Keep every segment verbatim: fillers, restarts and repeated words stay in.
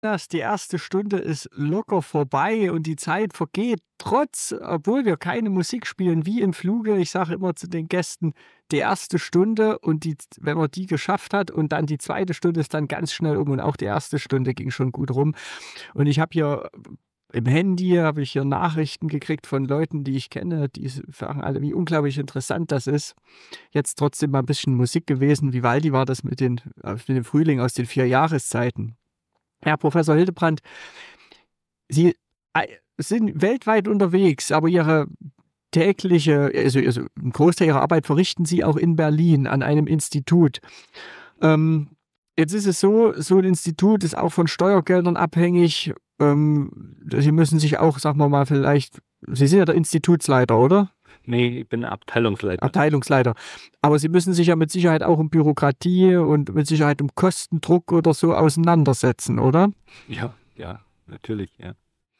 das, die erste Stunde ist locker vorbei und die Zeit vergeht trotz obwohl wir keine Musik spielen, wie im Fluge. Ich sage immer zu den Gästen: „Die erste Stunde und die z wenn man die geschafft hat und dann die zweite Stunde ist dann ganz schnell um und auch die erste Stunde ging schon gut rum." Und ich habe hier im Handy habe ich hier Nachrichten gekriegt von Leuten, die ich kenne, die s sagen alle, wie unglaublich interessant das ist. Jetzt trotzdem mal 'n bisschen Musik gewesen. Vivaldi war das mit den äh, mit dem Frühling aus den vier Jahreszeiten. Herr Professor Hildebrand, Sie, ei sind weltweit unterwegs, aber Ihre tägliche also also 'n Großteil Ihrer Arbeit verrichten Sie auch in Berlin an einem Institut. Ähm, jetzt ist es so, so 'n Institut ist auch von Steuergeldern abhängig. Ähm, Sie müssen sich auch, sagen wir mal, vielleicht Sie sind ja der Institutsleiter, oder? Ne, ich bin Abteilungsleiter. Abteilungsleiter. Aber Sie müssen sich ja mit Sicherheit auch um Bürokratie und mit Sicherheit um Kostendruck oder so auseinandersetzen, oder? Ja, ja, natürlich, ja.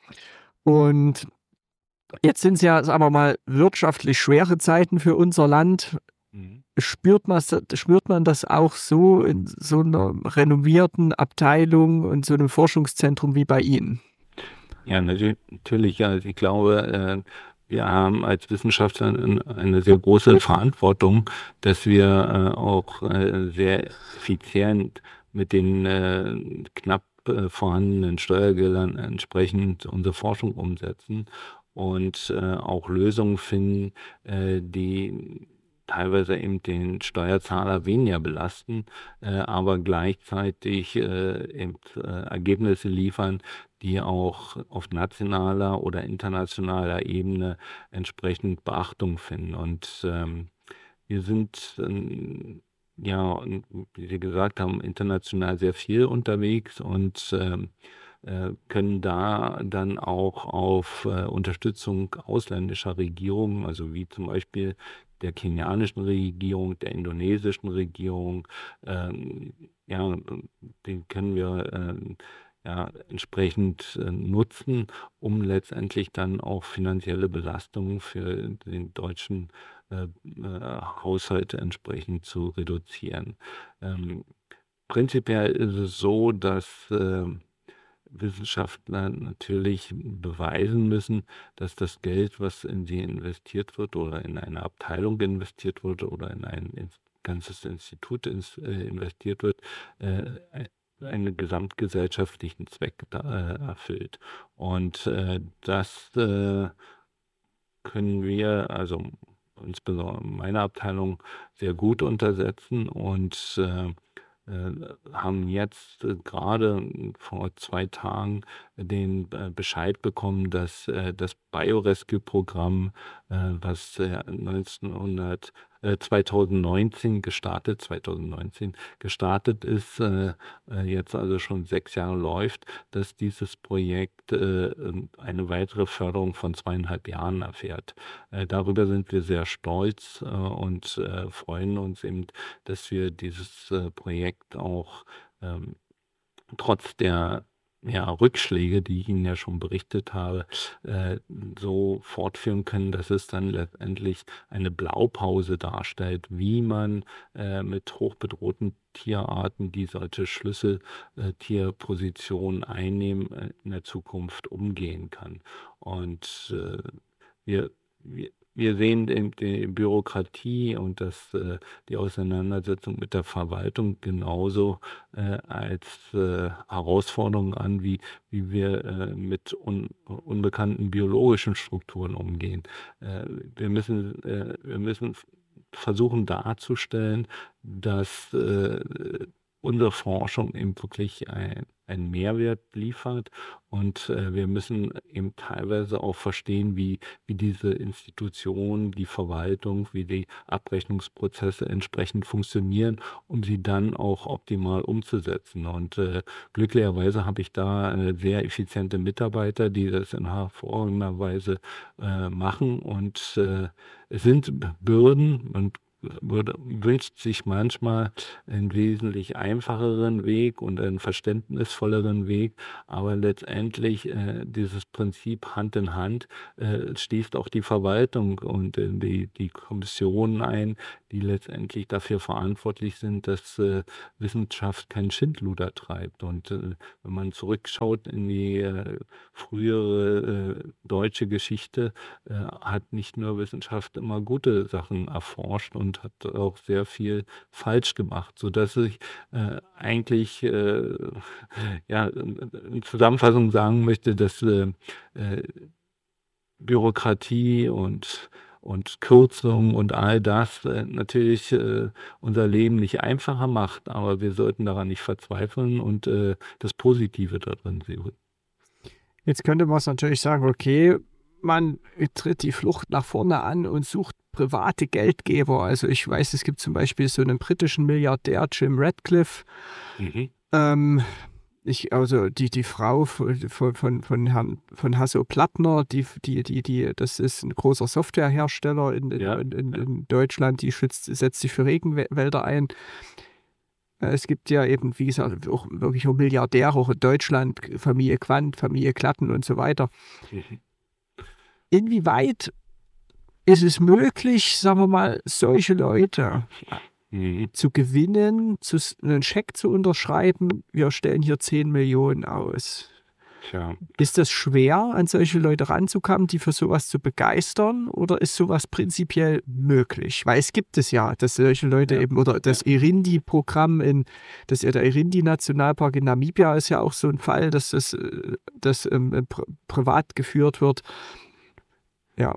Und jetzt sind's ja, sagen wir mal, wirtschaftlich schwere Zeiten für unser Land. Mhm. Spürt man's spürt man das auch so in so 'ner renommierten Abteilung und so 'nem Forschungszentrum wie bei Ihnen? Ja, natü natürlich, ja. Also, ich glaube, äh, wir haben als Wissenschaftler 'n eine sehr große Verantwortung, dass wir, äh, auch, äh, sehr effizient mit den, äh, knapp, äh, vorhandenen Steuergeldern entsprechend unsere Forschung umsetzen und, äh, auch Lösungen finden, äh, die teilweise eben den Steuerzahler weniger belasten, äh, aber gleichzeitig, äh, eben, äh, Ergebnisse liefern, die auch auf nationaler oder internationaler Ebene entsprechend Beachtung finden. Und, ähm, wir sind, ähm, ja, und wie Sie gesagt haben, international sehr viel unterwegs und, ähm, äh, können da dann auch auf, äh, Unterstützung ausländischer Regierungen, also wie zum Beispiel der kenianischen Regierung, der indonesischen Regierung, ähm, ja, den können wir, ähm, ja, entsprechend, äh, nutzen, um letztendlich dann auch finanzielle Belastungen für den deutschen, äh, äh, Haushalt entsprechend zu reduzieren. Ähm, prinzipiell ist es so, dass, ähm, Wissenschaftler natürlich beweisen müssen, dass das Geld, was in sie investiert wird oder in eine Abteilung investiert wurde oder in ein ins ganzes Institut ins äh, investiert wird, äh, ei einen gesamtgesellschaftlichen Zweck da äh, erfüllt. Und, äh, das, äh, können wir, also insbesondere meine Abteilung, sehr gut untersetzen und, äh, äh, haben jetzt äh, grade vor zwei Tagen den, äh, Bescheid bekommen, dass, äh, das Biorescue-Programm, äh, was, äh, neunzehnhundert äh, zweitausendneunzehn gestartet zweitausendneunzehn gestartet ist, äh, äh, jetzt also schon sechs Jahre läuft, dass dieses Projekt, äh, ähm, eine weitere Förderung von zweieinhalb Jahren erfährt. Äh, darüber sind wir sehr stolz, äh, und, äh, freuen uns eben, dass wir dieses, äh, Projekt auch, ähm, trotz der, ja, Rückschläge, die ich Ihnen ja schon berichtet habe, äh, so fortführen können, dass es dann letztendlich eine Blaupause darstellt, wie man, äh, mit hochbedrohten Tierarten, die solche Schlüssel äh, Tierpositionen einnehmen, äh, in der Zukunft umgehen kann. Und, äh, wir wir wir sehen eben die Bürokratie und das äh, die Auseinandersetzung mit der Verwaltung genauso, äh, als, äh, Herausforderung an, wie wie wir, äh, mit un unbekannten biologischen Strukturen umgehen. Äh, wir müssen äh, wir müssen v versuchen darzustellen, dass, äh, unsere Forschung eben wirklich ein einen Mehrwert liefert und, äh, wir müssen eben teilweise auch verstehen, wie wie diese Institutionen, die Verwaltung, wie die Abrechnungsprozesse entsprechend funktionieren, um sie dann auch optimal umzusetzen. Und, äh, glücklicherweise habe ich da, äh, sehr effiziente Mitarbeiter, die das in hervorragender Weise, äh, machen und, äh, es sind B Bürden und würde, wünscht sich manchmal einen wesentlich einfacheren Weg und einen verständnisvolleren Weg, aber letztendlich äh, dieses Prinzip Hand in Hand äh, schließt auch die Verwaltung und äh, die, die Kommissionen ein, die letztendlich dafür verantwortlich sind, dass äh, Wissenschaft kein Schindluder treibt. Und äh, wenn man zurückschaut in die äh, frühere äh, deutsche Geschichte, äh, hat nicht nur Wissenschaft immer gute Sachen erforscht und hat auch sehr viel falsch gemacht, sodass ich äh, eigentlich äh, ja, in Zusammenfassung sagen möchte, dass äh, äh, Bürokratie und und Kürzung und all das äh, natürlich äh, unser Leben nicht einfacher macht, aber wir sollten daran nicht verzweifeln und äh, das Positive darin sehen. Jetzt könnte man es natürlich sagen, okay, man tritt die Flucht nach vorne an und sucht private Geldgeber. Also ich weiß, es gibt zum Beispiel so einen britischen Milliardär, Jim Ratcliffe. Mhm. Ähm, ich, also die, die Frau von, von, von Herrn von Hasso-Plattner, die, die, die, die, das ist ein großer Softwarehersteller in, Ja, in, in, ja. in Deutschland, die schützt, setzt sich für Regenwälder ein. Es gibt ja eben, wie gesagt, auch wirklich auch Milliardäre, auch in Deutschland, Familie Quandt, Familie Klatten und so weiter. Mhm. Inwieweit ist es möglich, sagen wir mal, solche Leute Mhm. zu gewinnen, zu, einen Scheck zu unterschreiben, wir stellen hier zehn Millionen aus? Tja. Ist das schwer, an solche Leute ranzukommen, die für sowas zu begeistern, oder ist sowas prinzipiell möglich? Weil es gibt es ja, dass solche Leute Ja. eben, oder das Irindi-Programm in, das der Irindi-Nationalpark in Namibia ist ja auch so ein Fall, dass das, das ähm, pri privat geführt wird. Ja.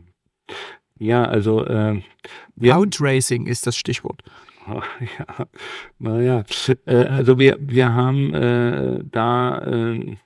Ja, also äh, wir, Hound Racing ist das Stichwort. ja, naja, äh, also wir, wir haben äh, da äh,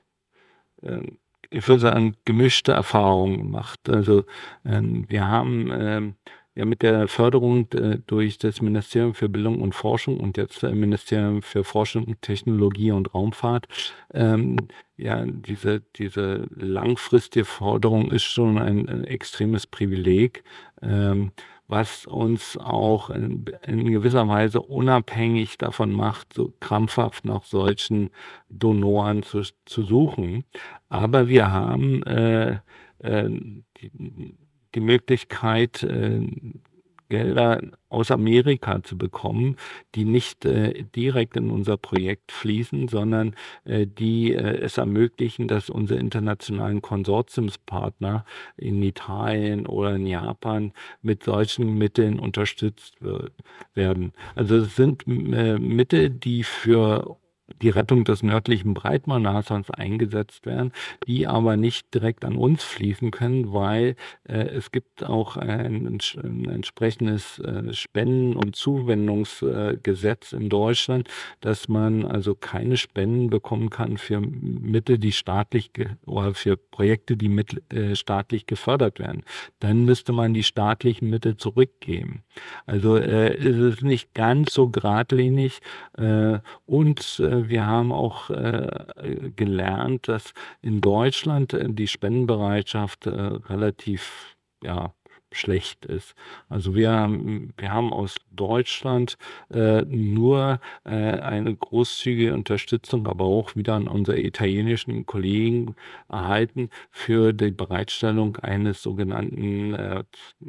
äh, ich würde sagen, gemischte Erfahrungen gemacht. Also ähm, wir haben ähm, ja mit der Förderung äh, durch das Ministerium für Bildung und Forschung und jetzt das Ministerium für Forschung, Technologie und Raumfahrt, ähm, ja, diese, diese langfristige Förderung ist schon ein, ein extremes Privileg, ähm, was uns auch in, in gewisser Weise unabhängig davon macht, so krampfhaft nach solchen Donoren zu, zu suchen. Aber wir haben äh, äh, die, die Möglichkeit, äh, Gelder aus Amerika zu bekommen, die nicht äh, direkt in unser Projekt fließen, sondern äh, die äh, es ermöglichen, dass unsere internationalen Konsortiumspartner in Italien oder in Japan mit solchen Mitteln unterstützt wird, werden. Also es sind äh, Mittel, die für die Rettung des nördlichen Breitmarnashorns eingesetzt werden, die aber nicht direkt an uns fließen können, weil äh, es gibt auch ein, ein entsprechendes äh, Spenden- und Zuwendungsgesetz äh, in Deutschland, dass man also keine Spenden bekommen kann für Mittel, die staatlich oder für Projekte, die mit, äh, staatlich gefördert werden. Dann müsste man die staatlichen Mittel zurückgeben. Also äh, ist es nicht ganz so geradlinig äh, und äh, wir haben auch äh, gelernt, dass in Deutschland äh, die Spendenbereitschaft äh, relativ ja, schlecht ist. Also wir haben, wir haben aus Deutschland äh, nur äh, eine großzügige Unterstützung, aber auch wieder an unsere italienischen Kollegen erhalten für die Bereitstellung eines sogenannten äh,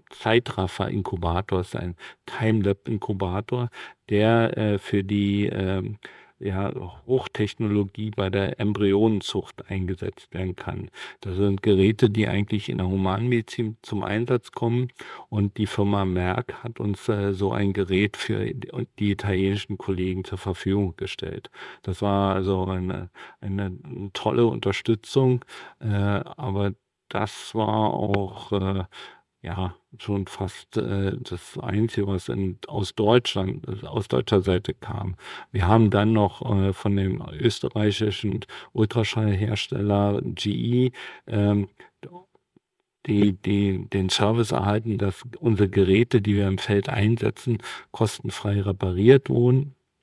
Zeitraffer-Inkubators, ein Time-Lab-Inkubator, der äh, für die äh, ja, Hochtechnologie bei der Embryonenzucht eingesetzt werden kann. Das sind Geräte, die eigentlich in der Humanmedizin zum Einsatz kommen, und die Firma Merck hat uns äh, so ein Gerät für die, die italienischen Kollegen zur Verfügung gestellt. Das war also eine, eine tolle Unterstützung, äh, aber das war auch äh, ja, schon fast äh, das Einzige, was in, aus Deutschland, aus deutscher Seite kam. Wir haben dann noch äh, von dem österreichischen Ultraschallhersteller G E ähm, die, die, den Service erhalten, dass unsere Geräte, die wir im Feld einsetzen, kostenfrei repariert wurden.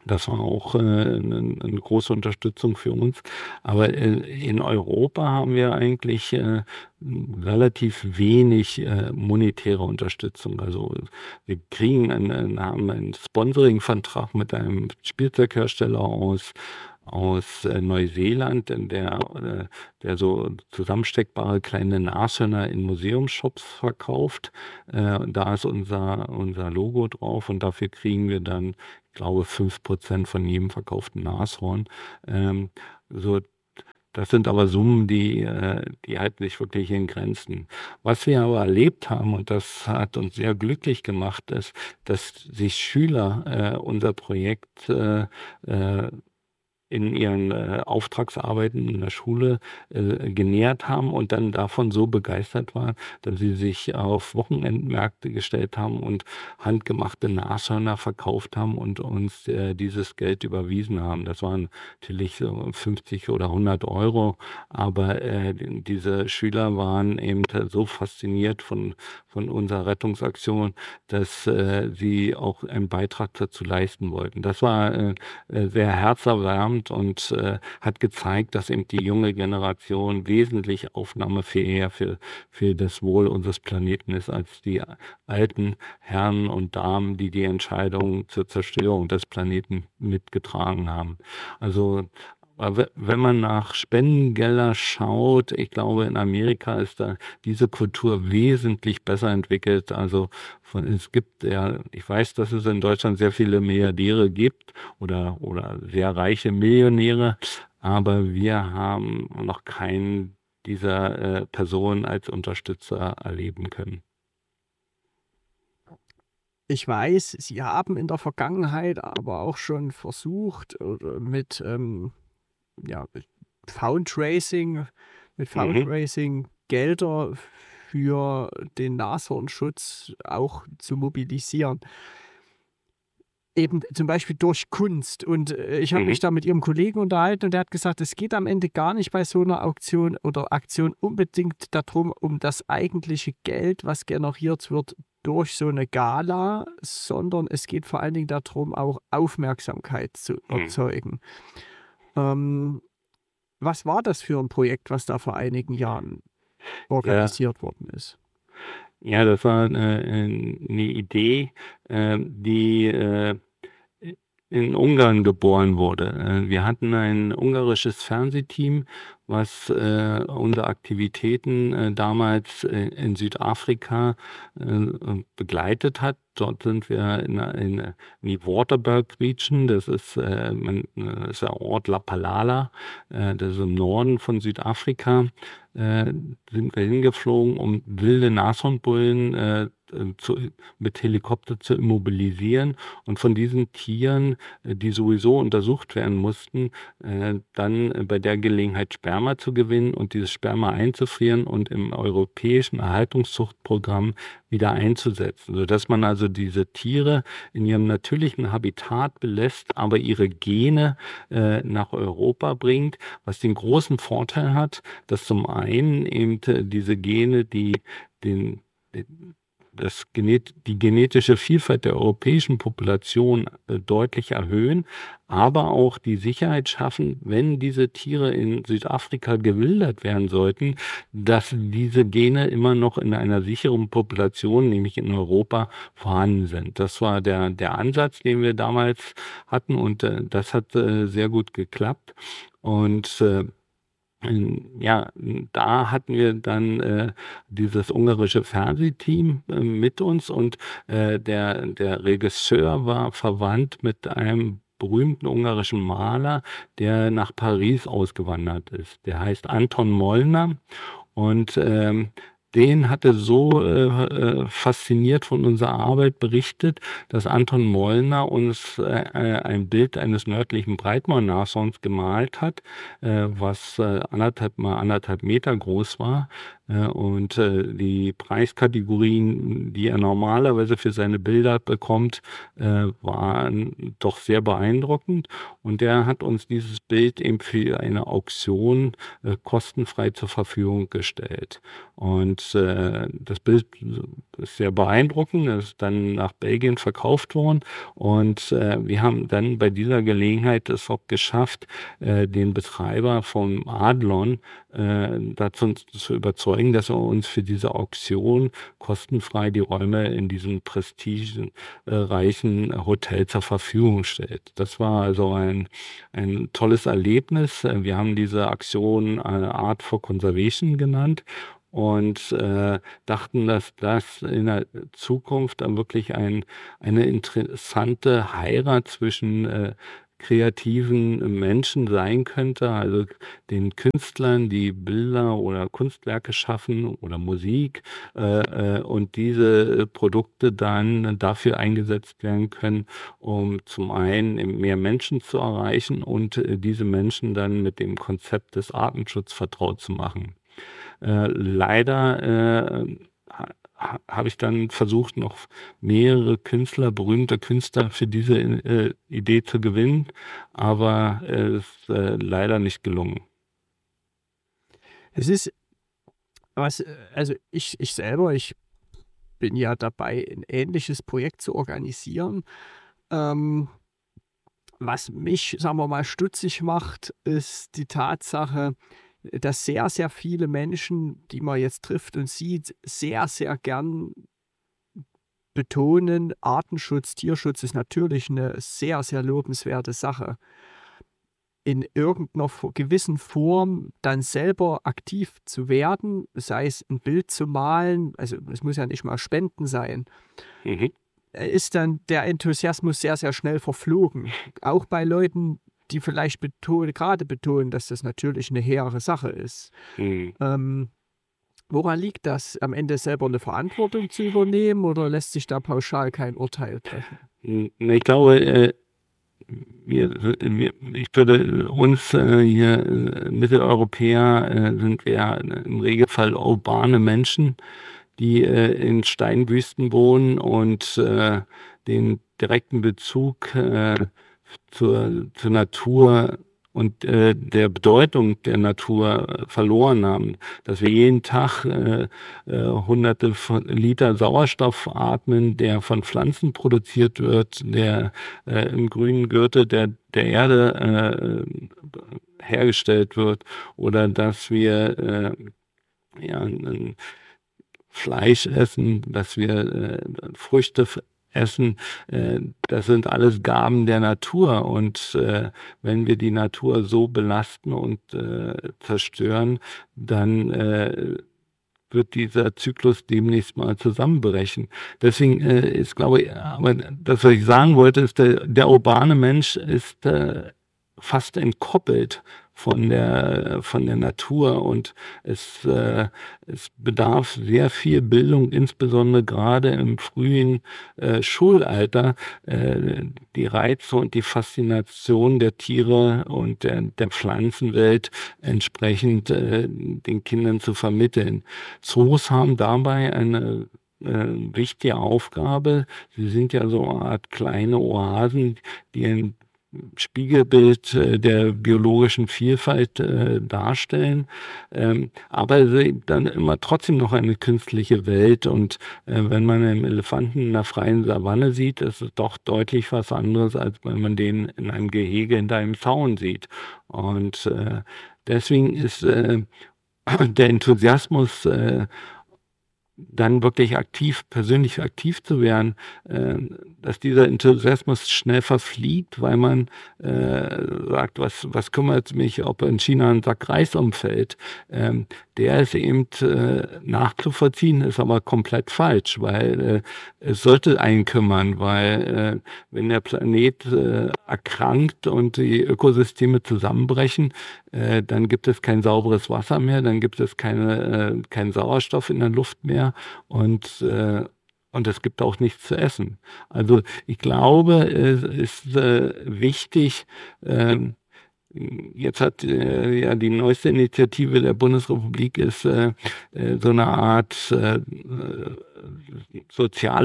Das war auch äh, eine, eine große Unterstützung für uns. Aber äh, in Europa haben wir eigentlich äh, relativ wenig äh, monetäre Unterstützung. Also wir kriegen einen, haben einen Sponsoring-Vertrag mit einem Spielzeughersteller aus aus äh, Neuseeland, in der, äh, der so zusammensteckbare kleine Nashörner in Museumsshops verkauft. Äh, da ist unser, unser Logo drauf und dafür kriegen wir dann, ich glaube, fünf Prozent von jedem verkauften Nashorn. Ähm, so, das sind aber Summen, die, äh, die halten sich wirklich in Grenzen. Was wir aber erlebt haben, und das hat uns sehr glücklich gemacht, ist, dass sich Schüler äh, unser Projekt äh, äh, in ihren äh, Auftragsarbeiten in der Schule äh, genähert haben und dann davon so begeistert waren, dass sie sich auf Wochenendmärkte gestellt haben und handgemachte Nashörner verkauft haben und uns äh, dieses Geld überwiesen haben. Das waren natürlich so fünfzig oder hundert Euro, aber äh, diese Schüler waren eben so fasziniert von, von unserer Rettungsaktion, dass äh, sie auch einen Beitrag dazu leisten wollten. Das war äh, sehr herzerwärmend und äh, hat gezeigt, dass eben die junge Generation wesentlich aufnahmefähiger für, für das Wohl unseres Planeten ist als die alten Herren und Damen, die die Entscheidung zur Zerstörung des Planeten mitgetragen haben. Also aber wenn man nach Spendengelder schaut, ich glaube, in Amerika ist da diese Kultur wesentlich besser entwickelt. Also von, es gibt ja, ich weiß, dass es in Deutschland sehr viele Milliardäre gibt oder, oder sehr reiche Millionäre, aber wir haben noch keinen dieser äh, Personen als Unterstützer erleben können. Ich weiß, Sie haben in der Vergangenheit aber auch schon versucht, oder mit ähm, ja, Foundraising, mit Mhm. Foundraising Gelder für den Nashornschutz auch zu mobilisieren. Eben zum Beispiel durch Kunst. Und äh, ich habe Mhm. mich da mit Ihrem Kollegen unterhalten und der hat gesagt, es geht am Ende gar nicht bei so einer Auktion oder Aktion unbedingt darum, um das eigentliche Geld, was generiert wird durch so eine Gala, sondern es geht vor allen Dingen darum, auch Aufmerksamkeit zu Mhm. erzeugen. Ähm, was war das für ein Projekt, was da vor einigen Jahren Ja, organisiert worden ist? ja, das war eine, eine Idee, äh, die äh, in Ungarn geboren wurde. Äh, Wir hatten ein ungarisches Fernsehteam, was äh, unsere Aktivitäten äh, damals äh, in Südafrika äh, begleitet hat. Dort sind wir in, in, in die Waterberg Region, das ist, äh, man, das ist der Ort La Palala, äh, das ist im Norden von Südafrika, äh, sind wir hingeflogen, um wilde Nashornbullen äh, zu, mit Helikopter zu immobilisieren und von diesen Tieren, äh, die sowieso untersucht werden mussten, äh, dann äh, bei der Gelegenheit Sperma zu gewinnen und dieses Sperma einzufrieren und im europäischen Erhaltungszuchtprogramm wieder einzusetzen, sodass man also diese Tiere in ihrem natürlichen Habitat belässt, aber ihre Gene äh, nach Europa bringt, was den großen Vorteil hat, dass zum einen eben äh, diese Gene, die den, den das Genet die genetische Vielfalt der europäischen Population äh, deutlich erhöhen, aber auch die Sicherheit schaffen, wenn diese Tiere in Südafrika gewildert werden sollten, dass diese Gene immer noch in einer sicheren Population, nämlich in Europa, vorhanden sind. Das war der, der Ansatz, den wir damals hatten und äh, das hat äh, sehr gut geklappt. Und äh, ja, da hatten wir dann äh, dieses ungarische Fernsehteam äh, mit uns und äh, der, der Regisseur war verwandt mit einem berühmten ungarischen Maler, der nach Paris ausgewandert ist. Der heißt Anton Molnar und ähm, den hatte so äh, äh, fasziniert von unserer Arbeit berichtet, dass Anton Molnar uns äh, ein Bild eines nördlichen Breitmaul-Nashorns gemalt hat, äh, was äh, anderthalb mal anderthalb Meter groß war. Äh, und äh, die Preiskategorien, die er normalerweise für seine Bilder bekommt, äh, waren doch sehr beeindruckend. Und er hat uns dieses Bild eben für eine Auktion äh, kostenfrei zur Verfügung gestellt. Und äh, das Bild ist sehr beeindruckend, ist dann nach Belgien verkauft worden. Und äh, wir haben dann bei dieser Gelegenheit es auch geschafft, äh, den Betreiber vom Adlon äh, dazu zu überzeugen, dass er uns für diese Auktion kostenfrei die Räume in diesem prestigereichen Hotel zur Verfügung stellt. Das war also ein, ein tolles Erlebnis. Wir haben diese Aktion eine Art for Conservation genannt und äh, dachten, dass das in der Zukunft dann wirklich ein, eine interessante Heirat zwischen äh, kreativen Menschen sein könnte, also den Künstlern, die Bilder oder Kunstwerke schaffen oder Musik äh, äh, und diese Produkte dann dafür eingesetzt werden können, um zum einen mehr Menschen zu erreichen und äh, diese Menschen dann mit dem Konzept des Artenschutzes vertraut zu machen. Äh, leider äh, ha, habe ich dann versucht, noch mehrere Künstler, berühmte Künstler für diese äh, Idee zu gewinnen, aber es ist äh, leider nicht gelungen. Es ist was, also ich, ich selber, ich bin ja dabei, ein ähnliches Projekt zu organisieren. Ähm, was mich, sagen wir mal, stutzig macht, ist die Tatsache, dass sehr, sehr viele Menschen, die man jetzt trifft und sieht, sehr, sehr gern betonen, Artenschutz, Tierschutz ist natürlich eine sehr, sehr lobenswerte Sache. In irgendeiner gewissen Form dann selber aktiv zu werden, sei es ein Bild zu malen, also es muss ja nicht mal Spenden sein, Mhm. ist dann der Enthusiasmus sehr, sehr schnell verflogen. Auch bei Leuten, die vielleicht betonen, gerade betonen, dass das natürlich eine hehre Sache ist. Mhm. Ähm, woran liegt das? Am Ende selber eine Verantwortung zu übernehmen oder lässt sich da pauschal kein Urteil treffen? Ich glaube, äh, wir, wir, ich würde uns äh, hier äh, Mitteleuropäer äh, sind wir im Regelfall urbane Menschen, die äh, in Steinwüsten wohnen und äh, den direkten Bezug äh, zur, zur Natur und äh, der Bedeutung der Natur äh, verloren haben, dass wir jeden Tag äh, äh, hunderte von Liter Sauerstoff atmen, der von Pflanzen produziert wird, der äh, im grünen Gürtel der, der Erde äh, hergestellt wird, oder dass wir äh, ja, ein Fleisch essen, dass wir äh, Früchte essen, äh, das sind alles Gaben der Natur. Und äh, wenn wir die Natur so belasten und äh, zerstören, dann äh, wird dieser Zyklus demnächst mal zusammenbrechen. Deswegen äh, ist, glaube ich, aber das, was ich sagen wollte, ist, der, der urbane Mensch ist äh, fast entkoppelt von der, von der Natur, und es, äh, es bedarf sehr viel Bildung, insbesondere gerade im frühen äh, Schulalter, äh, die Reize und die Faszination der Tiere und der, der Pflanzenwelt entsprechend äh, den Kindern zu vermitteln. Zoos haben dabei eine äh, wichtige Aufgabe. Sie sind ja so eine Art kleine Oasen, die ein Spiegelbild äh, der biologischen Vielfalt äh, darstellen, ähm, aber dann immer trotzdem noch eine künstliche Welt. Und äh, wenn man einen Elefanten in der freien Savanne sieht, ist es doch deutlich was anderes, als wenn man den in einem Gehege hinter einem Zaun sieht. Und äh, deswegen ist äh, der Enthusiasmus, äh, dann wirklich aktiv, persönlich aktiv zu werden, äh, dass dieser Enthusiasmus schnell verfliegt, weil man äh, sagt, was, was kümmert mich, ob in China ein Sack Reis umfällt. Ähm, der ist eben äh, nachzuvollziehen, ist aber komplett falsch, weil äh, es sollte einen kümmern, weil äh, wenn der Planet äh, erkrankt und die Ökosysteme zusammenbrechen, äh, dann gibt es kein sauberes Wasser mehr, dann gibt es keine, äh, keinen Sauerstoff in der Luft mehr, und äh, und es gibt auch nichts zu essen. Also ich glaube, es ist äh, wichtig, äh, Jetzt hat äh, ja die neueste Initiative der Bundesrepublik ist äh, äh, so eine Art äh, soziale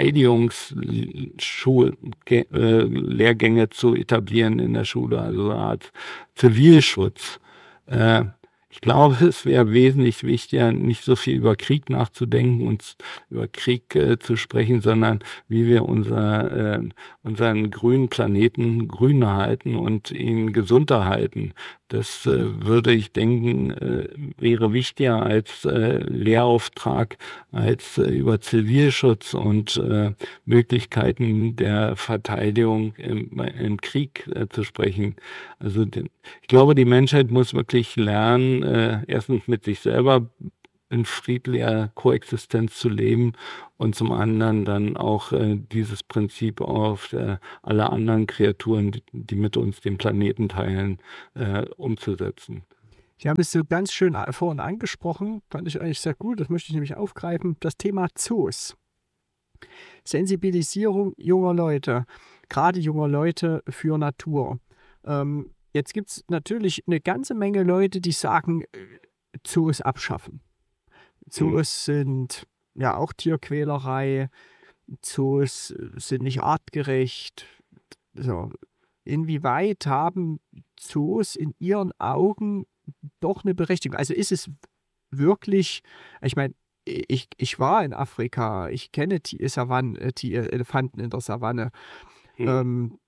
Verteidigungslehrgänge zu etablieren in der Schule, also eine Art Zivilschutz. Äh, Ich glaube, es wäre wesentlich wichtiger, nicht so viel über Krieg nachzudenken und über Krieg äh, zu sprechen, sondern wie wir unser, äh, unseren grünen Planeten grün halten und ihn gesund erhalten. Das äh, würde ich denken, äh, wäre wichtiger als äh, Lehrauftrag, als äh, über Zivilschutz und äh, Möglichkeiten der Verteidigung im, im Krieg äh, zu sprechen. Also den, ich glaube, die Menschheit muss wirklich lernen, äh, erstens mit sich selber in friedlicher Koexistenz zu leben und zum anderen dann auch äh, dieses Prinzip auf äh, alle anderen Kreaturen, die, die mit uns den Planeten teilen, äh, umzusetzen. Sie haben es so ganz schön vorhin angesprochen, fand ich eigentlich sehr gut, das möchte ich nämlich aufgreifen, das Thema Zoos. Sensibilisierung junger Leute, gerade junger Leute für Natur. Ähm, jetzt gibt es natürlich eine ganze Menge Leute, die sagen, Zoos abschaffen. Zoos sind ja auch Tierquälerei, Zoos sind nicht artgerecht. So. Inwieweit haben Zoos in Ihren Augen doch eine Berechtigung? Also ist es wirklich, ich meine, ich, ich war in Afrika, ich kenne die, Savannen, die Elefanten in der Savanne. Hm. Ähm,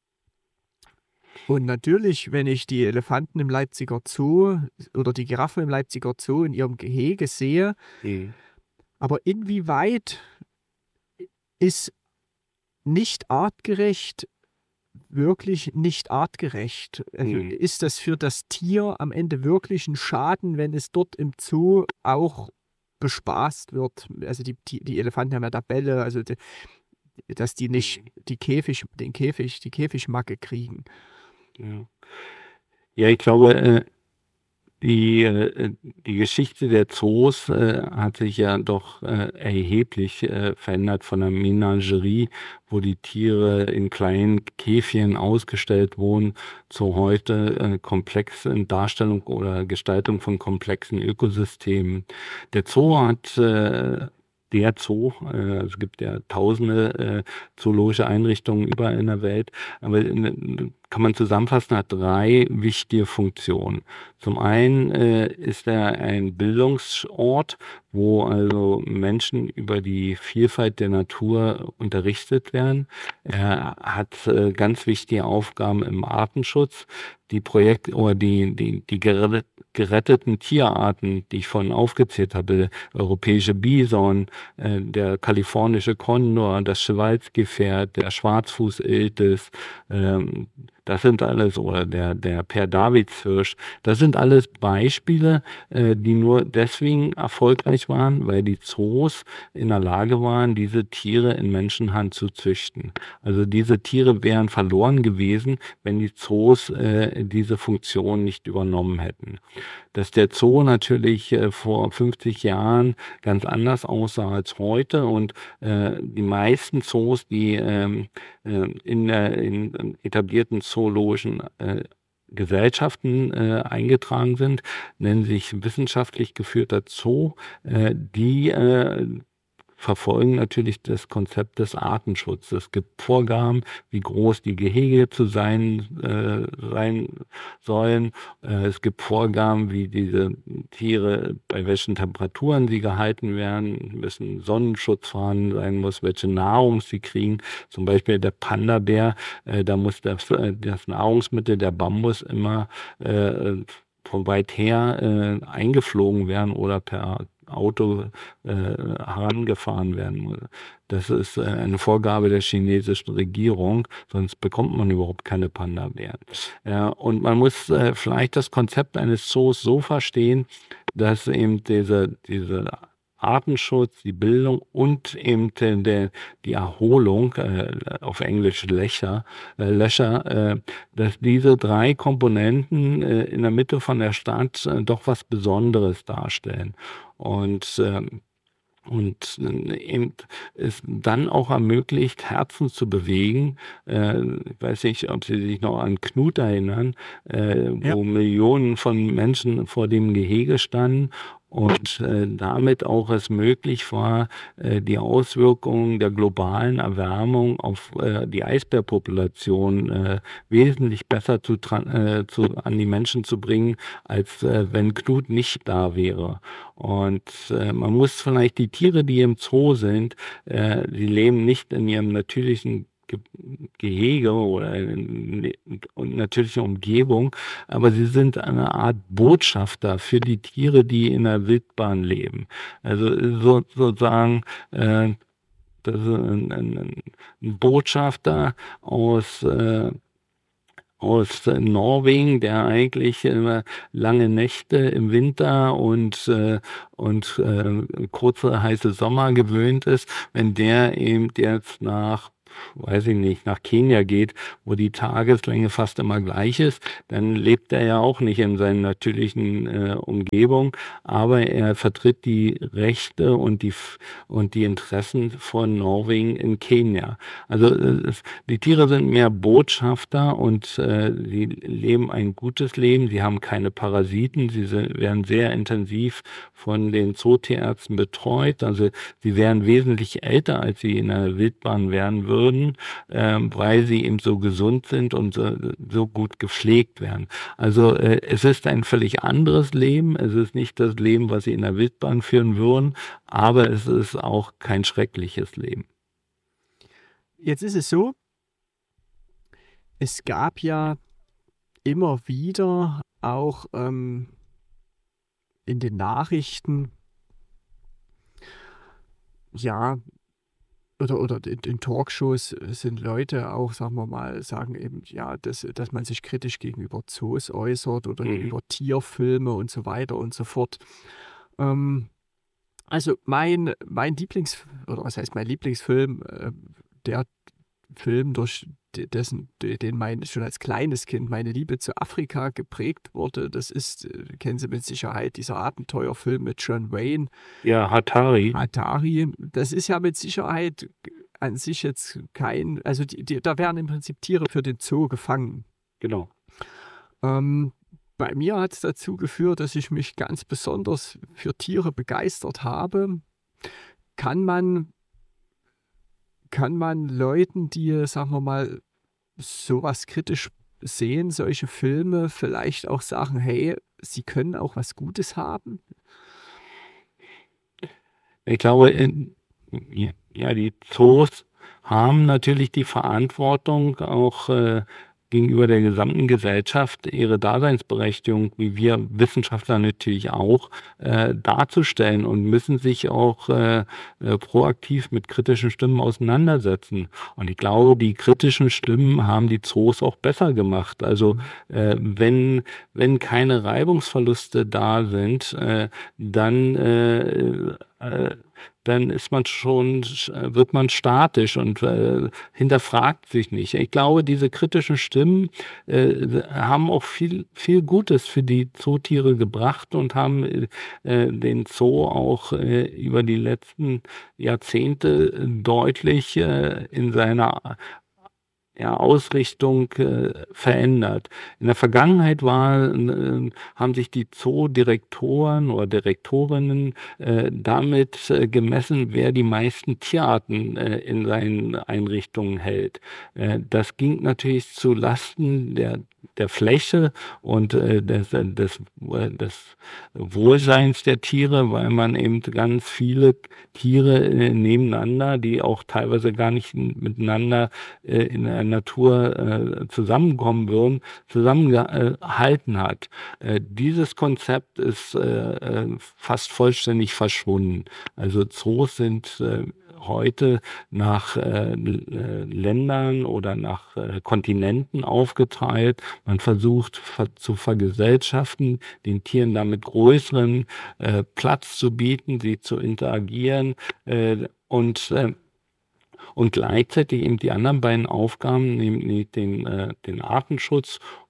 und natürlich, wenn ich die Elefanten im Leipziger Zoo oder die Giraffen im Leipziger Zoo in ihrem Gehege sehe, mhm. aber inwieweit ist nicht artgerecht wirklich nicht artgerecht? Also mhm. ist das für das Tier am Ende wirklich ein Schaden, wenn es dort im Zoo auch bespaßt wird? Also die, die, die Elefanten haben ja Tabelle, also die, dass die nicht die Käfig, den Käfig, die Käfigmacke kriegen. Ja. ja, ich glaube, äh, die, äh, die Geschichte der Zoos äh, hat sich ja doch äh, erheblich äh, verändert von der Menagerie, wo die Tiere in kleinen Käfchen ausgestellt wurden, zu heute äh, komplexen Darstellung oder Gestaltung von komplexen Ökosystemen. Der Zoo hat äh, Der Zoo, äh, es gibt ja tausende äh, zoologische Einrichtungen überall in der Welt, aber äh, kann man zusammenfassen, hat drei wichtige Funktionen. Zum einen äh, ist er ein Bildungsort, wo also Menschen über die Vielfalt der Natur unterrichtet werden. Er hat äh, ganz wichtige Aufgaben im Artenschutz. Die Projekte oder die, die, die gerettet, geretteten Tierarten, die ich vorhin aufgezählt habe, der europäische Bison, äh, der kalifornische Kondor, das Schweizgefährt, der Schwarzfußiltis, ähm, das sind alles, oder der, der Per-Davids-Hirsch, das sind alles Beispiele, äh, die nur deswegen erfolgreich waren, weil die Zoos in der Lage waren, diese Tiere in Menschenhand zu züchten. Also diese Tiere wären verloren gewesen, wenn die Zoos äh, diese Funktion nicht übernommen hätten. Dass der Zoo natürlich äh, vor fünfzig Jahren ganz anders aussah als heute und äh, die meisten Zoos, die ähm, äh, in, der, in etablierten zoologischen äh, Gesellschaften äh, eingetragen sind, nennen sich wissenschaftlich geführter Zoo, äh, die äh, verfolgen natürlich das Konzept des Artenschutzes. Es gibt Vorgaben, wie groß die Gehege zu sein, äh, sein sollen. Äh, es gibt Vorgaben, wie diese Tiere, bei welchen Temperaturen sie gehalten werden, müssen Sonnenschutz vorhanden sein muss, welche Nahrung sie kriegen. Zum Beispiel der Panda-Bär, äh, da muss das, das Nahrungsmittel, der Bambus, immer äh, von weit her äh, eingeflogen werden oder per Auto äh, herangefahren werden. Das ist äh, eine Vorgabe der chinesischen Regierung, sonst bekommt man überhaupt keine Panda-Bären. Äh, und man muss äh, vielleicht das Konzept eines Zoos so verstehen, dass eben diese, diese Artenschutz, die Bildung und eben der, die Erholung, äh, auf Englisch Leisure, äh, Leisure, äh, dass diese drei Komponenten äh, in der Mitte von der Stadt äh, doch was Besonderes darstellen. Und ähm, Und äh, eben es dann auch ermöglicht, Herzen zu bewegen. Äh, ich weiß nicht, ob Sie sich noch an Knut erinnern, äh, Ja. wo Millionen von Menschen vor dem Gehege standen und äh, damit auch es möglich war, äh, die Auswirkungen der globalen Erwärmung auf äh, die Eisbärpopulation äh, wesentlich besser zu, äh, zu, an die Menschen zu bringen, als äh, wenn Knut nicht da wäre. Und äh, man muss vielleicht die Tiere, die im Zoo sind, äh, die leben nicht in ihrem natürlichen Ge Gehege oder in, in natürlicher Umgebung, aber sie sind eine Art Botschafter für die Tiere, die in der Wildbahn leben. Also so, sozusagen äh, das ist ein, ein, ein Botschafter aus äh, aus äh, Norwegen, der eigentlich immer lange Nächte im Winter und, äh, und äh, kurze heiße Sommer gewöhnt ist, wenn der eben jetzt nach, weiß ich nicht, nach Kenia geht, wo die Tageslänge fast immer gleich ist, dann lebt er ja auch nicht in seiner natürlichen äh, Umgebung, aber er vertritt die Rechte und die, und die Interessen von Norwegen in Kenia. Also äh, die Tiere sind mehr Botschafter und äh, sie leben ein gutes Leben, sie haben keine Parasiten, sie sind, werden sehr intensiv von den Zootierärzten betreut, also sie wären wesentlich älter, als sie in der Wildbahn werden würden, ähm, weil sie eben so gesund sind und so, so gut gepflegt werden. Also äh, es ist ein völlig anderes Leben, es ist nicht das Leben, was sie in der Wildbahn führen würden, aber es ist auch kein schreckliches Leben. Jetzt ist es so, es gab ja immer wieder auch ähm, in den Nachrichten, ja, oder, oder in, in Talkshows sind Leute auch, sagen wir mal, sagen eben, ja, dass, dass man sich kritisch gegenüber Zoos äußert oder Mhm. über Tierfilme und so weiter und so fort. Ähm, also mein, mein Lieblings, oder was heißt mein Lieblingsfilm, äh, der Film, durch dessen, den mein, schon als kleines Kind meine Liebe zu Afrika geprägt wurde, das ist, äh, kennen Sie mit Sicherheit, dieser Abenteuerfilm mit John Wayne, Ja, Hatari. Atari. Das ist ja mit Sicherheit an sich jetzt kein, also die, die, da werden im Prinzip Tiere für den Zoo gefangen. Genau. Ähm, bei mir hat es dazu geführt, dass ich mich ganz besonders für Tiere begeistert habe. Kann man kann man Leuten, die, sagen wir mal, sowas kritisch sehen, solche Filme, vielleicht auch sagen, hey, sie können auch was Gutes haben? Ich glaube, in, ja, die Zoos haben natürlich die Verantwortung, auch äh, gegenüber der gesamten Gesellschaft ihre Daseinsberechtigung, wie wir Wissenschaftler natürlich auch, äh, darzustellen und müssen sich auch äh, äh, proaktiv mit kritischen Stimmen auseinandersetzen. Und ich glaube, die kritischen Stimmen haben die Zoos auch besser gemacht. Also äh, wenn, wenn keine Reibungsverluste da sind, äh, dann äh, äh, dann ist man schon, wird man statisch und äh, hinterfragt sich nicht. Ich glaube, diese kritischen Stimmen äh, haben auch viel, viel Gutes für die Zootiere gebracht und haben äh, den Zoo auch äh, über die letzten Jahrzehnte deutlich äh, in seiner ja, Ausrichtung äh, verändert. In der Vergangenheit war, äh, haben sich die Zoodirektoren oder Direktorinnen äh, damit äh, gemessen, wer die meisten Tierarten äh, in seinen Einrichtungen hält. Äh, das ging natürlich zu Lasten der der Fläche und äh, des, des, des Wohlseins der Tiere, weil man eben ganz viele Tiere äh, nebeneinander, die auch teilweise gar nicht miteinander äh, in der Natur äh, zusammenkommen würden, zusammengehalten hat. Äh, dieses Konzept ist äh, fast vollständig verschwunden. Also Zoos sind äh, heute nach äh, Ländern oder nach äh, Kontinenten aufgeteilt. Man versucht ver zu vergesellschaften, den Tieren damit größeren äh, Platz zu bieten, sie zu interagieren äh, und äh, und gleichzeitig eben die anderen beiden Aufgaben, nämlich den, äh, den Artenschutz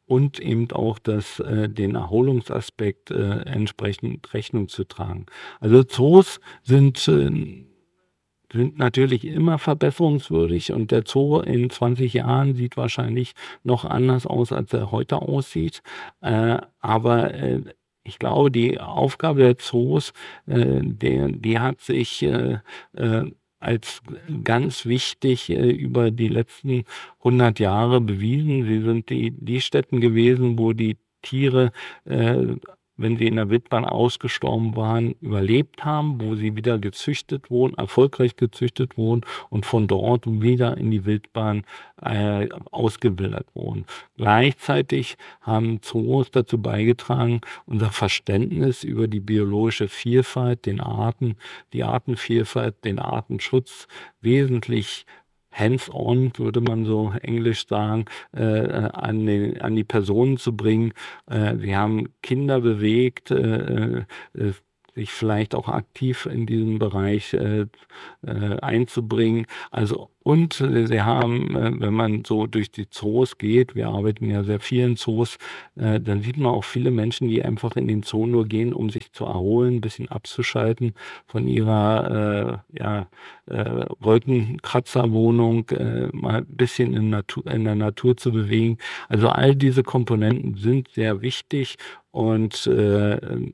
und eben auch das, äh, den Erholungsaspekt äh, entsprechend Rechnung zu tragen. Also Zoos sind, äh, sind natürlich immer verbesserungswürdig und der Zoo in zwanzig Jahren sieht wahrscheinlich noch anders aus, als er heute aussieht. Äh, aber äh, ich glaube, die Aufgabe der Zoos, äh, der, die hat sich äh, äh, als ganz wichtig äh, über die letzten hundert Jahre bewiesen. Sie sind die, die Stätten gewesen, wo die Tiere, äh, wenn sie in der Wildbahn ausgestorben waren, überlebt haben, wo sie wieder gezüchtet wurden, erfolgreich gezüchtet wurden und von dort wieder in die Wildbahn äh, ausgewildert wurden. Gleichzeitig haben Zoos dazu beigetragen, unser Verständnis über die biologische Vielfalt, den Arten, die Artenvielfalt, den Artenschutz wesentlich hands-on, würde man so englisch sagen, äh, an, den, an die Personen zu bringen. Äh, wir haben Kinder bewegt, äh, äh, sich vielleicht auch aktiv in diesem Bereich äh, äh, einzubringen. Also und äh, sie haben, äh, wenn man so durch die Zoos geht, wir arbeiten ja sehr viel in Zoos, äh, dann sieht man auch viele Menschen, die einfach in den Zoo nur gehen, um sich zu erholen, ein bisschen abzuschalten von ihrer äh, ja, äh, Wolkenkratzerwohnung, äh, mal ein bisschen in, Natur, in der Natur zu bewegen. Also all diese Komponenten sind sehr wichtig und äh,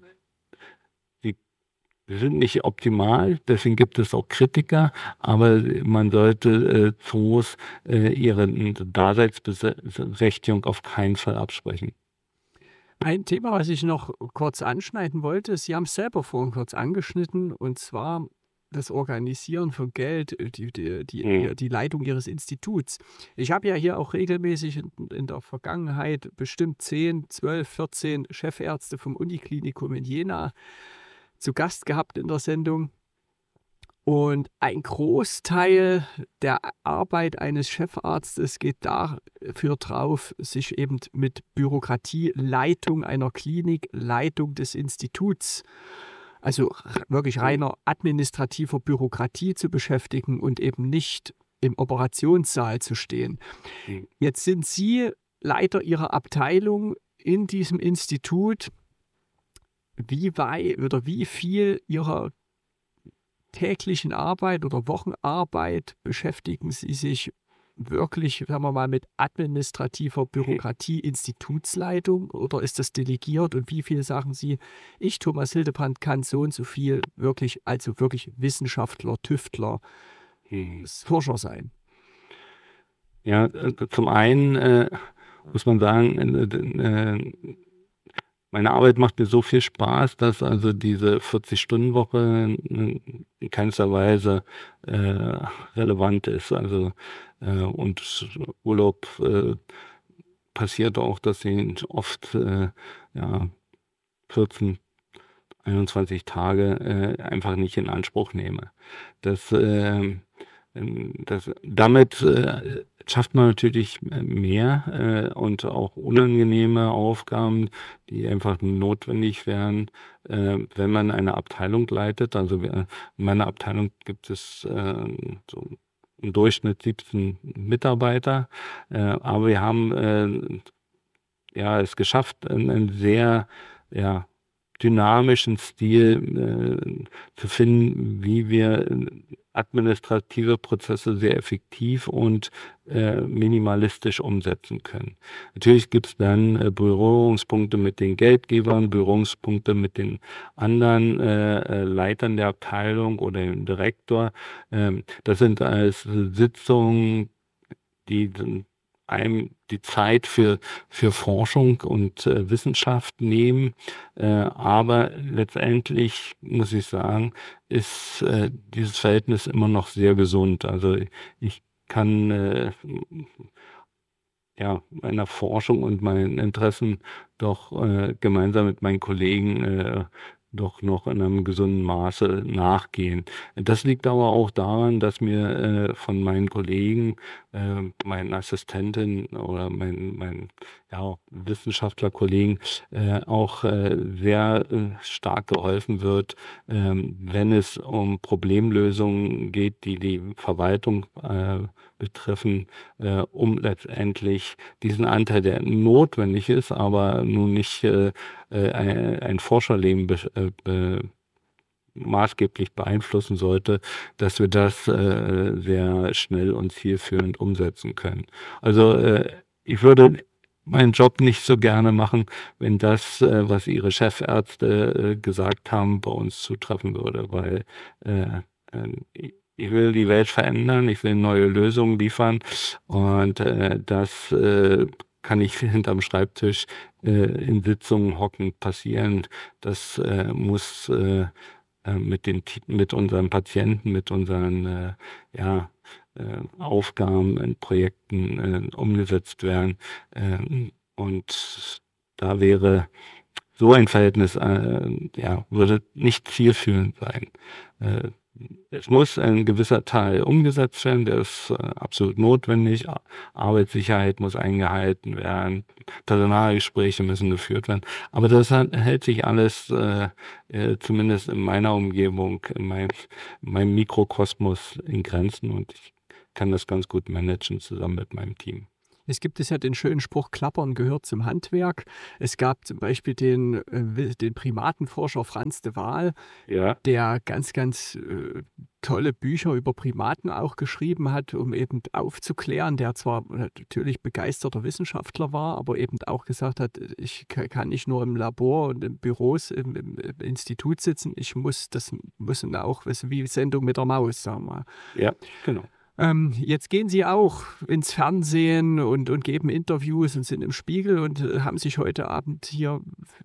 wir sind nicht optimal, deswegen gibt es auch Kritiker, aber man sollte äh, Zoos äh, ihre Daseinsberechtigung auf keinen Fall absprechen. Ein Thema, was ich noch kurz anschneiden wollte, Sie haben es selber vorhin kurz angeschnitten, und zwar das Organisieren von Geld, die, die, die, Hm. die Leitung Ihres Instituts. Ich habe ja hier auch regelmäßig in, in der Vergangenheit bestimmt zehn, zwölf, vierzehn Chefärzte vom Uniklinikum in Jena zu Gast gehabt in der Sendung. Und ein Großteil der Arbeit eines Chefarztes geht dafür drauf, sich eben mit Bürokratie, Leitung einer Klinik, Leitung des Instituts, also wirklich reiner administrativer Bürokratie zu beschäftigen und eben nicht im Operationssaal zu stehen. Hm. Jetzt sind Sie Leiter Ihrer Abteilung in diesem Institut. Wie weit oder wie viel Ihrer täglichen Arbeit oder Wochenarbeit beschäftigen Sie sich wirklich, sagen wir mal, mit administrativer Bürokratie, Institutsleitung, oder ist das delegiert, und wie viel sagen Sie, ich, Thomas Hildebrand, kann so und so viel wirklich, also wirklich Wissenschaftler, Tüftler, Hm. Forscher sein? Ja, äh, zum einen äh, muss man sagen, äh, äh, meine Arbeit macht mir so viel Spaß, dass also diese vierzig-Stunden-Woche in keinster Weise äh, relevant ist. Also äh, und Urlaub äh, passiert auch, dass ich oft äh, ja, vierzehn, einundzwanzig Tage äh, einfach nicht in Anspruch nehme. Das, äh, das, damit äh, schafft man natürlich mehr äh, und auch unangenehme Aufgaben, die einfach notwendig wären, äh, wenn man eine Abteilung leitet. Also wir, in meiner Abteilung gibt es äh, so im Durchschnitt siebzehn Mitarbeiter, äh, aber wir haben äh, ja, es geschafft, einen, einen sehr ja, dynamischen Stil äh, zu finden, wie wir administrative Prozesse sehr effektiv und äh, minimalistisch umsetzen können. Natürlich gibt es dann äh, Berührungspunkte mit den Geldgebern, Berührungspunkte mit den anderen äh, Leitern der Abteilung oder dem Direktor. Ähm, das sind alles Sitzungen, die einem die Zeit für, für Forschung und äh, Wissenschaft nehmen. Äh, aber letztendlich, muss ich sagen, ist äh, dieses Verhältnis immer noch sehr gesund. Also ich kann äh, ja, meiner Forschung und meinen Interessen doch äh, gemeinsam mit meinen Kollegen äh, doch noch in einem gesunden Maße nachgehen. Das liegt aber auch daran, dass mir äh, von meinen Kollegen, äh, meinen Assistenten oder mein, mein ja, Wissenschaftlerkollegen äh, auch äh, sehr äh, stark geholfen wird, ähm, wenn es um Problemlösungen geht, die die Verwaltung äh, betreffen, äh, um letztendlich diesen Anteil, der notwendig ist, aber nun nicht äh, äh, ein, ein Forscherleben be, äh, be, maßgeblich beeinflussen sollte, dass wir das äh, sehr schnell und zielführend umsetzen können. Also äh, ich würde meinen Job nicht so gerne machen, wenn das, äh, was Ihre Chefärzte äh, gesagt haben, bei uns zutreffen würde, weil äh, äh, ich will die Welt verändern, ich will neue Lösungen liefern und äh, das äh, kann nicht hinterm Schreibtisch äh, in Sitzungen hockend passieren. Das äh, muss äh, mit den mit unseren Patienten, mit unseren äh, ja, äh, Aufgaben in Projekten äh, umgesetzt werden. Äh, und da wäre so ein Verhältnis, äh, ja, würde nicht zielführend sein. Äh, es muss ein gewisser Teil umgesetzt werden, der ist äh, absolut notwendig. Arbeitssicherheit muss eingehalten werden, Personalgespräche müssen geführt werden. Aber das hat, hält sich alles, äh, äh, zumindest in meiner Umgebung, in, mein, in meinem Mikrokosmos in Grenzen und ich kann das ganz gut managen zusammen mit meinem Team. Es gibt es ja den schönen Spruch, Klappern gehört zum Handwerk. Es gab zum Beispiel den, äh, den Primatenforscher Frans de Waal, Ja. der ganz, ganz äh, tolle Bücher über Primaten auch geschrieben hat, um eben aufzuklären, der zwar natürlich begeisterter Wissenschaftler war, aber eben auch gesagt hat, ich kann nicht nur im Labor und in Büros im, im, im Institut sitzen, ich muss, das müssen auch, das ist wie Sendung mit der Maus, sagen wir. Ja, genau. Ähm, jetzt gehen Sie auch ins Fernsehen und, und geben Interviews und sind im Spiegel und äh, haben sich heute Abend hier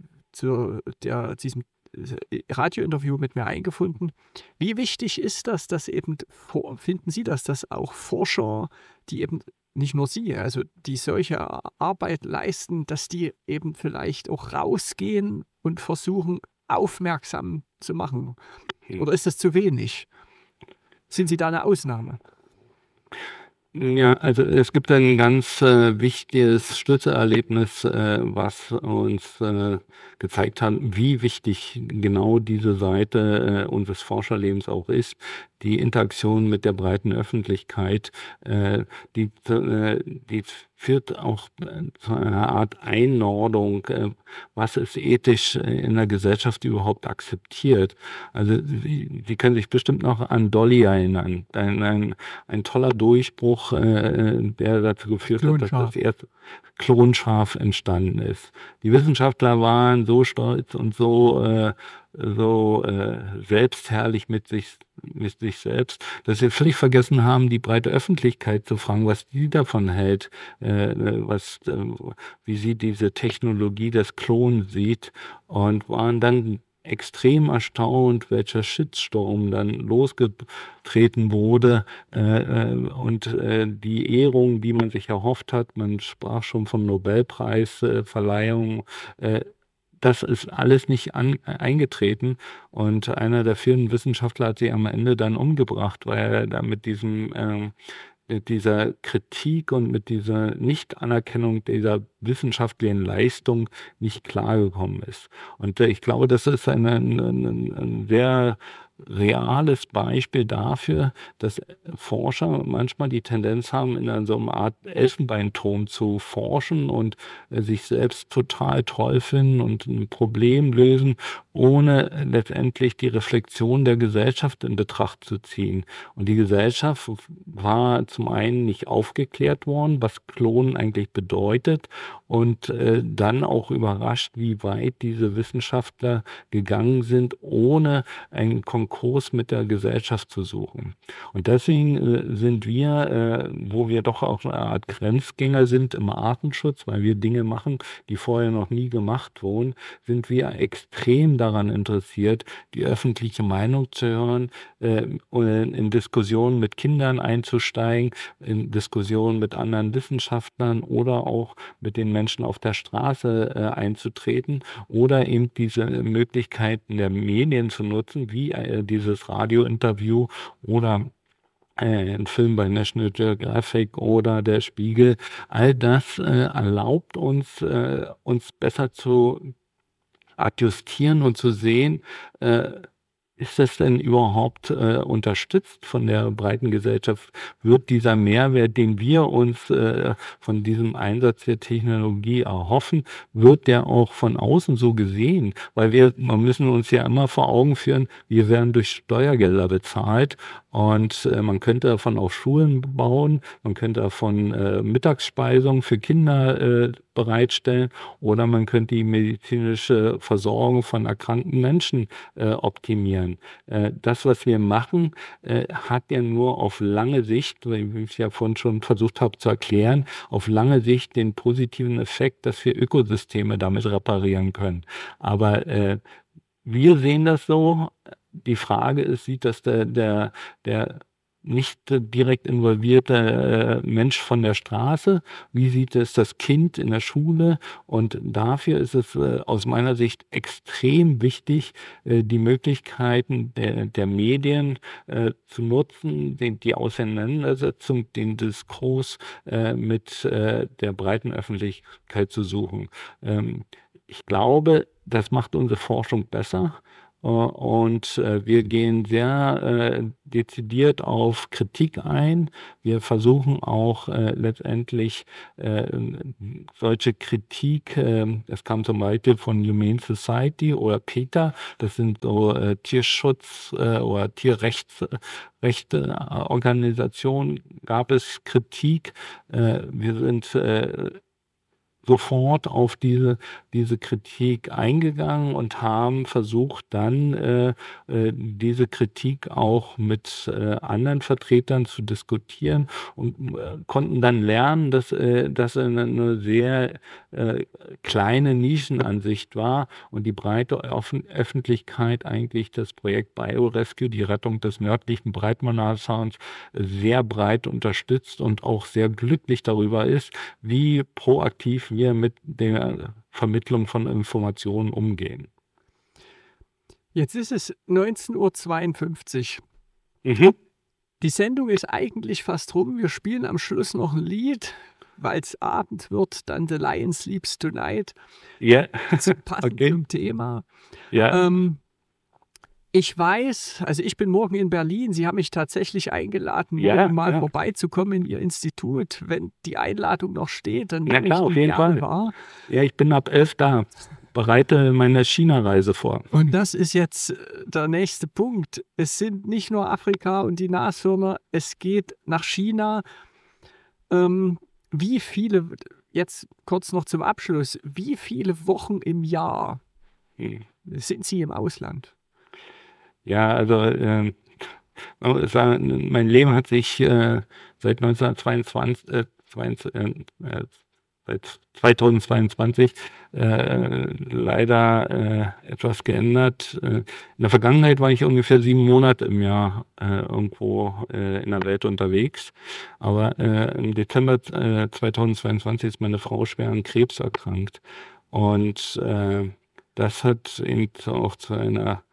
zu der, diesem Radiointerview mit mir eingefunden. Wie wichtig ist das, dass eben, finden Sie das, dass auch Forscher, die eben nicht nur Sie, also die solche Arbeit leisten, dass die eben vielleicht auch rausgehen und versuchen, aufmerksam zu machen? Oder ist das zu wenig? Sind Sie da eine Ausnahme? Ja, also es gibt ein ganz äh, wichtiges Schlüsselerlebnis, äh, was uns äh, gezeigt hat, wie wichtig genau diese Seite äh, unseres Forscherlebens auch ist. Die Interaktion mit der breiten Öffentlichkeit, äh, die, äh, die führt auch zu einer Art Einordnung, äh, was ist ethisch in der Gesellschaft überhaupt akzeptiert. Also Sie, Sie können sich bestimmt noch an Dolly erinnern, ein, ein, ein toller Durchbruch, äh, der dazu geführt hat, dass das erste Klonschaf entstanden ist. Die Wissenschaftler waren so stolz und so äh, so äh, selbstherrlich mit sich mit sich selbst, dass sie völlig vergessen haben, die breite Öffentlichkeit zu fragen, was die davon hält, äh, was, äh, wie sie diese Technologie des Klons sieht und waren dann extrem erstaunt, welcher Shitstorm dann losgetreten wurde äh, und äh, die Ehrung, die man sich erhofft hat, man sprach schon von Nobelpreisverleihung, äh, das ist alles nicht an, eingetreten und einer der vielen Wissenschaftler hat sie am Ende dann umgebracht, weil er da mit diesem äh, mit dieser Kritik und mit dieser Nichtanerkennung dieser wissenschaftlichen Leistung nicht klargekommen ist. Und äh, ich glaube, das ist ein, ein, ein, ein sehr reales Beispiel dafür, dass Forscher manchmal die Tendenz haben, in so einer Art Elfenbeinturm zu forschen und äh, sich selbst total toll finden und ein Problem lösen, ohne letztendlich die Reflexion der Gesellschaft in Betracht zu ziehen. Und die Gesellschaft war zum einen nicht aufgeklärt worden, was Klonen eigentlich bedeutet und äh, dann auch überrascht, wie weit diese Wissenschaftler gegangen sind, ohne einen Konkurs mit der Gesellschaft zu suchen. Und deswegen äh, sind wir, äh, wo wir doch auch eine Art Grenzgänger sind im Artenschutz, weil wir Dinge machen, die vorher noch nie gemacht wurden, sind wir extrem daran interessiert, die öffentliche Meinung zu hören, äh, in, in Diskussionen mit Kindern einzusteigen, in Diskussionen mit anderen Wissenschaftlern oder auch mit den Menschen auf der Straße äh, einzutreten oder eben diese Möglichkeiten der Medien zu nutzen, wie äh, dieses Radiointerview oder äh, ein Film bei National Geographic oder der Spiegel. All das äh, erlaubt uns, äh, uns besser zu adjustieren und zu sehen, äh, ist das denn überhaupt äh, unterstützt von der breiten Gesellschaft? Wird dieser Mehrwert, den wir uns äh, von diesem Einsatz der Technologie erhoffen, wird der auch von außen so gesehen? Weil wir, wir müssen uns ja immer vor Augen führen, wir werden durch Steuergelder bezahlt und äh, man könnte davon auch Schulen bauen, man könnte davon äh, Mittagsspeisung für Kinder äh, bereitstellen oder man könnte die medizinische Versorgung von erkrankten Menschen äh, optimieren. Äh, das, was wir machen, äh, hat ja nur auf lange Sicht, wie ich ja vorhin schon versucht habe zu erklären, auf lange Sicht den positiven Effekt, dass wir Ökosysteme damit reparieren können. Aber äh, wir sehen das so. Die Frage ist, sieht das der, der, der nicht direkt involvierte äh, Mensch von der Straße? Wie sieht es das Kind in der Schule? Und dafür ist es äh, aus meiner Sicht extrem wichtig, äh, die Möglichkeiten der, der Medien äh, zu nutzen, den, die Auseinandersetzung, den Diskurs äh, mit äh, der breiten Öffentlichkeit zu suchen. Ähm, ich glaube, das macht unsere Forschung besser. Und äh, wir gehen sehr äh, dezidiert auf Kritik ein. Wir versuchen auch äh, letztendlich äh, solche Kritik, äh, das kam zum Beispiel von Humane Society oder PETA, das sind so äh, Tierschutz- äh, oder Tierrechteorganisationen, gab es Kritik. Äh, wir sind äh, sofort auf diese, diese Kritik eingegangen und haben versucht, dann äh, äh, diese Kritik auch mit äh, anderen Vertretern zu diskutieren und äh, konnten dann lernen, dass äh, das eine, eine sehr äh, kleine Nischenansicht war und die breite Öff- Öffentlichkeit eigentlich das Projekt BioRescue, die Rettung des nördlichen Breitmannasounds, sehr breit unterstützt und auch sehr glücklich darüber ist, wie proaktiv wir mit der Vermittlung von Informationen umgehen. Jetzt ist es neunzehn Uhr zweiundfünfzig. Mhm. Die Sendung ist eigentlich fast rum. Wir spielen am Schluss noch ein Lied, weil es Abend wird, dann The Lion Sleeps Tonight. Ja, Passend okay. zum Thema. Ja. Ähm, ich weiß, also ich bin morgen in Berlin. Sie haben mich tatsächlich eingeladen, Ja, morgen mal ja. vorbeizukommen in Ihr Institut. Wenn die Einladung noch steht, dann Na nehme klar, ich auf die jeden gerne Fall. wahr. Ja, ich bin ab elf da. Bereite meine China-Reise vor. Und das ist jetzt äh, der nächste Punkt. Es sind nicht nur Afrika und die Nashörner, es geht nach China. Ähm, wie viele, jetzt kurz noch zum Abschluss, wie viele Wochen im Jahr Hm. sind Sie im Ausland? Ja, also ähm, man muss sagen, mein Leben hat sich äh, seit neunzehnhundertzweiundzwanzig, äh, zweiundzwanzig, äh, seit zweitausendzweiundzwanzig äh, leider äh, etwas geändert. Äh, in der Vergangenheit war ich ungefähr sieben Monate im Jahr äh, irgendwo äh, in der Welt unterwegs. Aber äh, im Dezember äh, zweitausendzweiundzwanzig ist meine Frau schwer an Krebs erkrankt. Und äh, das hat eben auch zu einer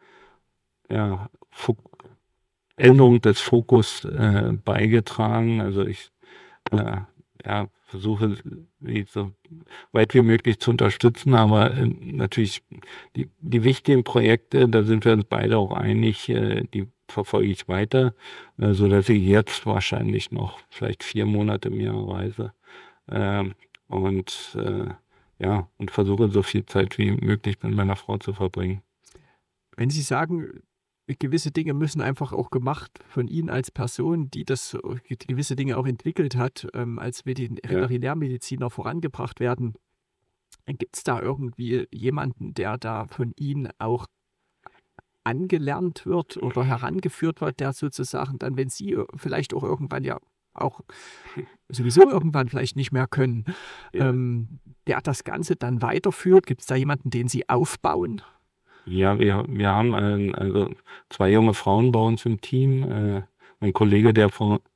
ja, Fo- Änderung des Fokus äh, beigetragen. Also ich äh, ja, versuche, sie so weit wie möglich zu unterstützen, aber äh, natürlich die, die wichtigen Projekte, da sind wir uns beide auch einig, äh, die verfolge ich weiter, äh, sodass ich jetzt wahrscheinlich noch vielleicht vier Monate im Jahr reise. Ähm, und äh, ja, und versuche so viel Zeit wie möglich mit meiner Frau zu verbringen. Wenn Sie sagen, gewisse Dinge müssen einfach auch gemacht von Ihnen als Person, die das die gewisse Dinge auch entwickelt hat, ähm, als Veterinärmediziner vorangebracht werden, gibt es da irgendwie jemanden, der da von Ihnen auch angelernt wird oder herangeführt wird, der sozusagen dann, wenn Sie vielleicht auch irgendwann ja auch sowieso irgendwann vielleicht nicht mehr können, Ja. ähm, der das Ganze dann weiterführt? Gibt es da jemanden, den Sie aufbauen? Ja, wir, wir haben ein, also zwei junge Frauen bei uns im Team. Äh, mein Kollege, der vor